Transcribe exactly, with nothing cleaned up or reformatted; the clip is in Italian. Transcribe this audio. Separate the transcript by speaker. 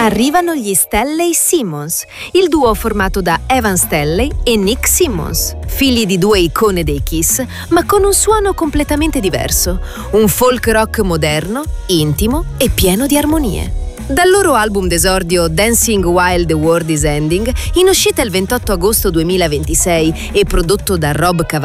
Speaker 1: Arrivano gli Stanley Simmons, il duo formato da Evan Stanley e Nick Simmons, figli di due icone dei Kiss, ma con un suono completamente diverso, un folk rock moderno, intimo e pieno di armonie. Dal loro album d'esordio Dancing While the World is Ending, in uscita il ventotto agosto duemilaventisei e prodotto da Rob Cavallo,